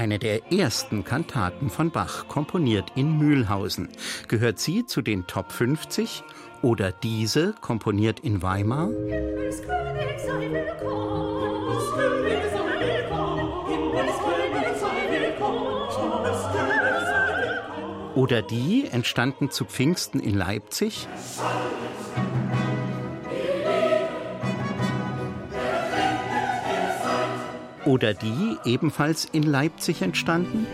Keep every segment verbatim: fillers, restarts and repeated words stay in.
Eine der ersten Kantaten von Bach, komponiert in Mühlhausen. Gehört sie zu den Top fünfzig? Oder diese, komponiert in Weimar? Oder die, entstanden zu Pfingsten in Leipzig? Oder die, ebenfalls in Leipzig entstanden?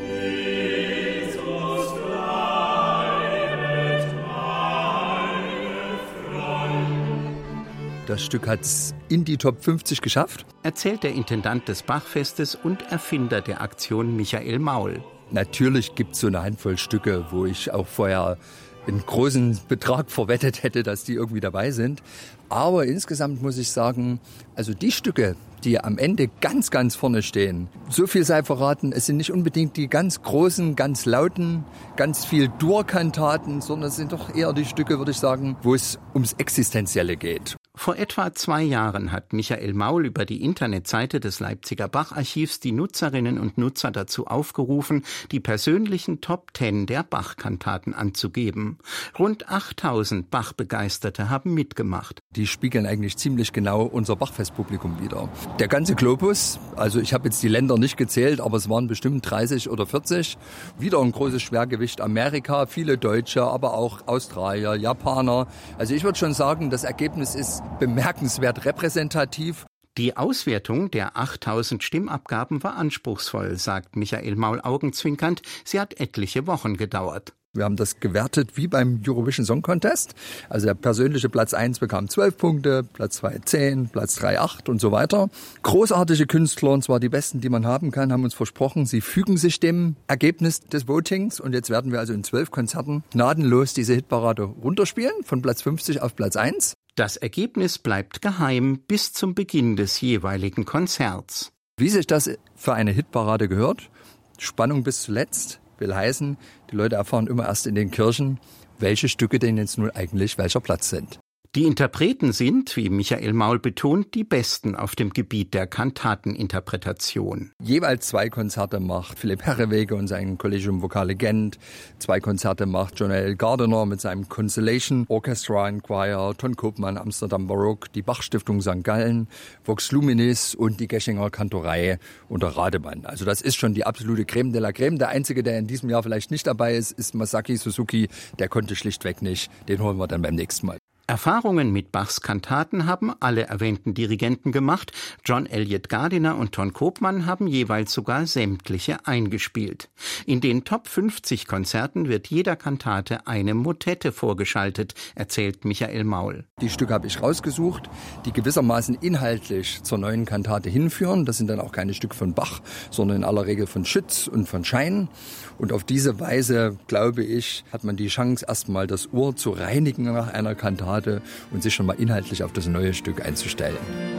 Das Stück hat es in die Top fünfzig geschafft, erzählt der Intendant des Bachfestes und Erfinder der Aktion Michael Maul. Natürlich gibt es so eine Handvoll Stücke, wo ich auch vorher einen großen Betrag verwettet hätte, dass die irgendwie dabei sind. Aber insgesamt muss ich sagen, also die Stücke, die am Ende ganz, ganz vorne stehen, so viel sei verraten, es sind nicht unbedingt die ganz großen, ganz lauten, ganz viel Durkantaten, sondern es sind doch eher die Stücke, würde ich sagen, wo es ums Existenzielle geht. Vor etwa zwei Jahren hat Michael Maul über die Internetseite des Leipziger Bacharchivs die Nutzerinnen und Nutzer dazu aufgerufen, die persönlichen Top Ten der Bach-Kantaten anzugeben. Rund achttausend Bach-Begeisterte haben mitgemacht. Die spiegeln eigentlich ziemlich genau unser Bachfestpublikum wider. Der ganze Globus, also ich habe jetzt die Länder nicht gezählt, aber es waren bestimmt dreißig oder vierzig. Wieder ein großes Schwergewicht Amerika, viele Deutsche, aber auch Australier, Japaner. Also ich würde schon sagen, das Ergebnis ist bemerkenswert repräsentativ. Die Auswertung der achttausend Stimmabgaben war anspruchsvoll, sagt Michael Maul augenzwinkernd. Sie hat etliche Wochen gedauert. Wir haben das gewertet wie beim Eurovision Song Contest. Also der persönliche Platz eins bekam zwölf Punkte, Platz zwei zehn, Platz drei acht und so weiter. Großartige Künstler, und zwar die besten, die man haben kann, haben uns versprochen, sie fügen sich dem Ergebnis des Votings. Und jetzt werden wir also in zwölf Konzerten gnadenlos diese Hitparade runterspielen, von Platz fünfzig auf Platz eins. Das Ergebnis bleibt geheim bis zum Beginn des jeweiligen Konzerts. Wie sich das für eine Hitparade gehört, Spannung bis zuletzt, will heißen, die Leute erfahren immer erst in den Kirchen, welche Stücke denn jetzt nun eigentlich welcher Platz sind. Die Interpreten sind, wie Michael Maul betont, die Besten auf dem Gebiet der Kantateninterpretation. Jeweils zwei Konzerte macht Philipp Herrewege und sein Collegium Vocale Gent. Zwei Konzerte macht John L. Gardiner mit seinem Constellation Orchestra and Choir, Ton Koopman, Amsterdam Baroque, die Bach-Stiftung Sankt Gallen, Vox Luminis und die Geschinger Kantorei unter Rademann. Also das ist schon die absolute Creme de la Creme. Der einzige, der in diesem Jahr vielleicht nicht dabei ist, ist Masaki Suzuki. Der konnte schlichtweg nicht. Den holen wir dann beim nächsten Mal. Erfahrungen mit Bachs Kantaten haben alle erwähnten Dirigenten gemacht. John Elliott Gardiner und Ton Koopman haben jeweils sogar sämtliche eingespielt. In den Top fünfzig Konzerten wird jeder Kantate eine Motette vorgeschaltet, erzählt Michael Maul. Die Stücke habe ich rausgesucht, die gewissermaßen inhaltlich zur neuen Kantate hinführen. Das sind dann auch keine Stücke von Bach, sondern in aller Regel von Schütz und von Schein. Und auf diese Weise, glaube ich, hat man die Chance, erstmal das Ohr zu reinigen nach einer Kantate und sich schon mal inhaltlich auf das neue Stück einzustellen.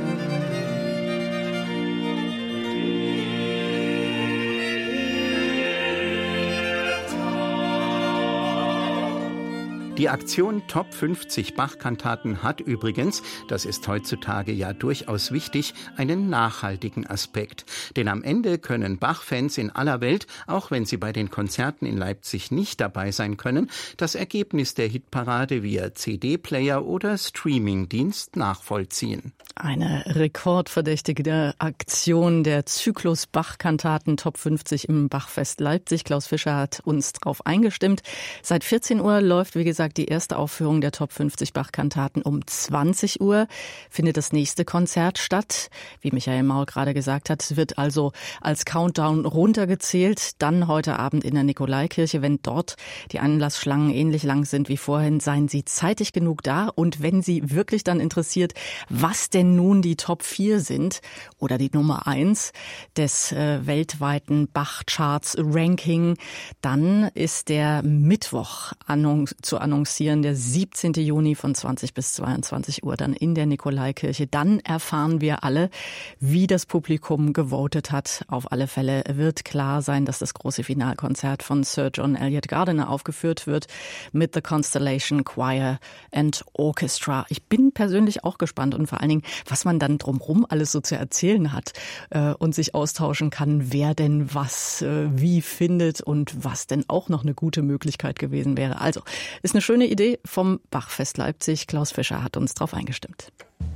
Die Aktion Top fünfzig Bach-Kantaten hat übrigens, das ist heutzutage ja durchaus wichtig, einen nachhaltigen Aspekt. Denn am Ende können Bach-Fans in aller Welt, auch wenn sie bei den Konzerten in Leipzig nicht dabei sein können, das Ergebnis der Hitparade via C D-Player oder Streamingdienst nachvollziehen. Eine rekordverdächtige Aktion der Zyklus Bach-Kantaten Top fünfzig im Bachfest Leipzig. Klaus Fischer hat uns darauf eingestimmt. Seit vierzehn Uhr läuft, wie gesagt, die erste Aufführung der Top fünfzig Bach-Kantaten. Um zwanzig Uhr findet das nächste Konzert statt. Wie Michael Maul gerade gesagt hat, es wird also als Countdown runtergezählt. Dann heute Abend in der Nikolaikirche. Wenn dort die Anlassschlangen ähnlich lang sind wie vorhin, seien Sie zeitig genug da. Und wenn Sie wirklich dann interessiert, was denn nun die Top vier sind oder die Nummer eins des äh, weltweiten Bach-Charts-Ranking, dann ist der Mittwoch annons- zu annonzieren annoncieren. Der siebzehnten Juni von zwanzig bis zweiundzwanzig Uhr dann in der Nikolaikirche. Dann erfahren wir alle, wie das Publikum gewotet hat. Auf alle Fälle wird klar sein, dass das große Finalkonzert von Sir John Eliot Gardiner aufgeführt wird mit The Constellation Choir and Orchestra. Ich bin persönlich auch gespannt und vor allen Dingen, was man dann drumherum alles so zu erzählen hat äh, und sich austauschen kann, wer denn was äh, wie findet und was denn auch noch eine gute Möglichkeit gewesen wäre. Also, ist eine schöne Idee vom Bachfest Leipzig. Klaus Fischer hat uns drauf eingestimmt.